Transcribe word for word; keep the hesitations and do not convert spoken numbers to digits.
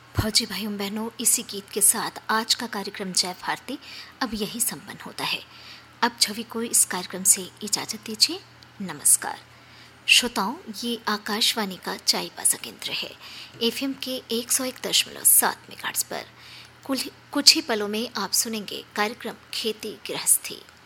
फौजी भाइयों बहनों, इसी गीत के साथ आज का कार्यक्रम जय भारती अब यही संपन्न होता है। अब छवि को इस कार्यक्रम से इजाज़त दीजिए। नमस्कार श्रोताओं, ये आकाशवाणी का चाईबासा केंद्र है। एफएम के एक सौ एक दशमलव सात मेगाहर्ट्ज़ पर कुछ ही पलों में आप सुनेंगे कार्यक्रम खेती गृहस्थी।